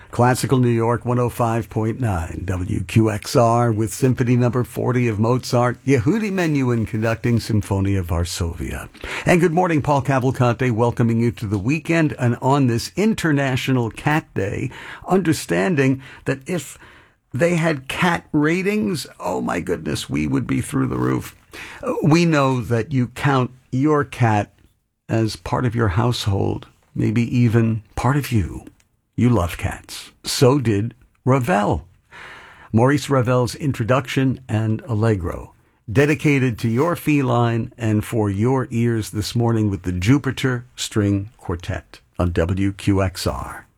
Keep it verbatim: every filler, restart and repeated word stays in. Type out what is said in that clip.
Classical New York one oh five point nine, W Q X R with Symphony Number forty of Mozart, Yehudi Menuhin conducting Symphonia Varsovia. And good morning, Paul Cavalcante, welcoming you to the weekend and on this International Cat Day, understanding that if they had cat ratings, oh my goodness, we would be through the roof. We know that you count your cat as part of your household, maybe even part of you. You love cats. So did Ravel. Maurice Ravel's Introduction and Allegro, dedicated to your feline and for your ears this morning with the Jupiter String Quartet on W Q X R.